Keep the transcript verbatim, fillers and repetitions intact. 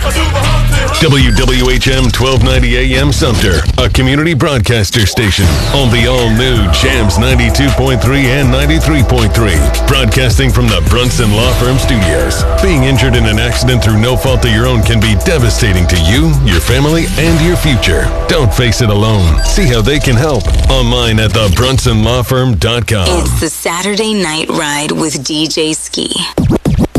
W W H M twelve ninety A M Sumter, a community broadcaster station on the all-new Jams ninety-two point three and ninety-three point three. Broadcasting from the Brunson Law Firm Studios. Being injured in an accident through no fault of your own can be devastating to you, your family, and your future. Don't face it alone. See how they can help online at the brunson law firm dot com. It's the Saturday Night Ride with D J Ski.